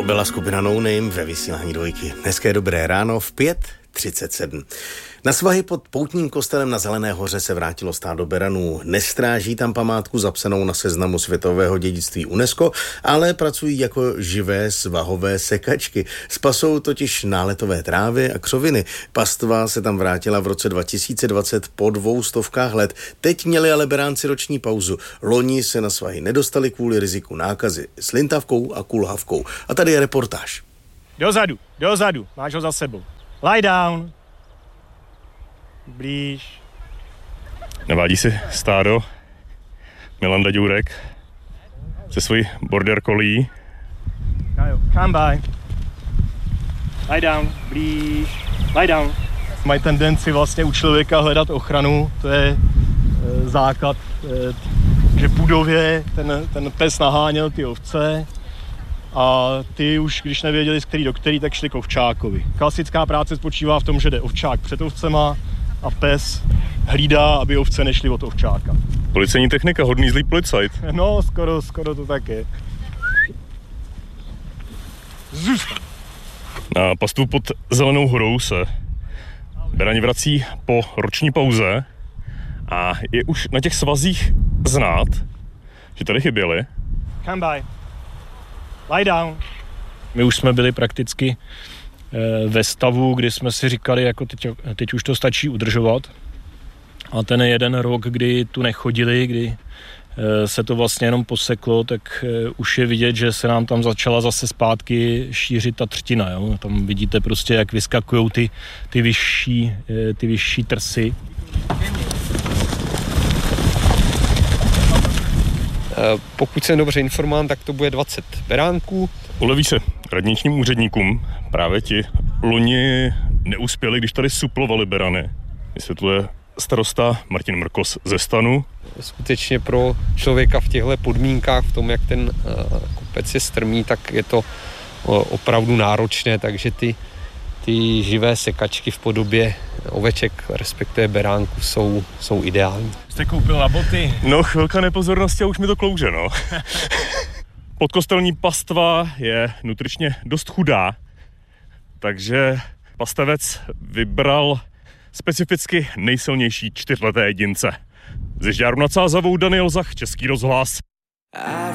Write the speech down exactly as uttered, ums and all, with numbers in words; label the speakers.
Speaker 1: To byla skupina No Name ve vysílání Dvojky. Hezké dobré ráno v pět třicet sedm. Na svahy pod poutním kostelem na Zelené hoře se vrátilo stádo beranů. Nestráží tam památku zapsanou na seznamu světového dědictví UNESCO, ale pracují jako živé svahové sekačky. Spasou totiž náletové trávy a křoviny. Pastva se tam vrátila v roce dva tisíce dvacet po dvou stovkách let. Teď měli ale beránci roční pauzu. Loni se na svahy nedostali kvůli riziku nákazy slintavkou a kulhavkou. A tady je reportáž.
Speaker 2: Dozadu, dozadu, máš ho za sebou. Lie down. Blíž.
Speaker 3: Navádí si stádo Milanda Ďurek se svojí border collie.
Speaker 2: Come by. Lie down. Blíž. Lie down. Mají tendenci vlastně u člověka hledat ochranu. To je e, základ, e, že půdově ten, ten pes naháněl ty ovce a ty už, když nevěděli, z který do který, tak šli k ovčákovi. Klasická práce spočívá v tom, že jde ovčák před ovcema a pes hlídá, aby ovce nešly od ovčáka.
Speaker 3: Policejní technika, hodný zlý policajt.
Speaker 2: No, skoro, skoro to tak je. Zůstan.
Speaker 3: Na pastvu pod Zelenou horou se berani vrací po roční pauze a je už na těch svazích znát, že tady chyběli.
Speaker 2: Come by. Lie down. My už jsme byli prakticky ve stavu, kdy jsme si říkali, jako teď, teď už to stačí udržovat. A ten jeden rok, kdy tu nechodili, kdy se to vlastně jenom poseklo, tak už je vidět, že se nám tam začala zase zpátky šířit ta třtina. Jo? Tam vidíte prostě, jak vyskakujou ty, ty, vyšší, ty vyšší trsy.
Speaker 4: Pokud jsem dobře informován, tak to bude dvacet beránků.
Speaker 3: Uleví se radničním úředníkům. Právě ti loni neuspěli, když tady suplovali berany. Vysvětluje starosta Martin Mrkos ze Stanu.
Speaker 4: Skutečně pro člověka v těchto podmínkách, v tom, jak ten kopec je strmý, tak je to opravdu náročné, takže ty, ty živé sekačky v podobě oveček, respektive beránků, jsou, jsou ideální.
Speaker 2: Jste koupil na boty?
Speaker 3: No, chvilka nepozornosti a už mi to klouže, no. Podkostelní pastva je nutričně dost chudá, takže pastevec vybral specificky nejsilnější čtyřleté jedince. Ze Žďáru nad Sázavou Daniel Zach, Český rozhlas.